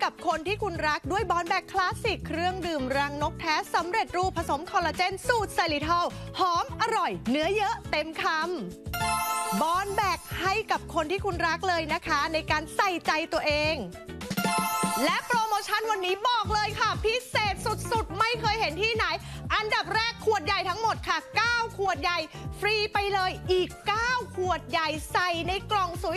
กับคนที่คุณรักด้วยบอนแบกคลาสสิกเครื่องดื่มรังนกแท้สำเร็จรูปผสมคอลลาเจนสูตรไซริทอลหอมอร่อยเนื้อเยอะเต็มคำบอนแบกให้กับคนที่คุณรักเลยนะคะในการใส่ใจตัวเองและโปรโมชั่นวันนี้บอกเลยค่ะพิเศษสุดๆไม่เคยเห็นที่ไหนอันดับแรกขวดใหญ่ทั้งหมดค่ะ9ขวดใหญ่ฟรีไปเลยอีก9ขวดใหญ่ใส่ในกล่อง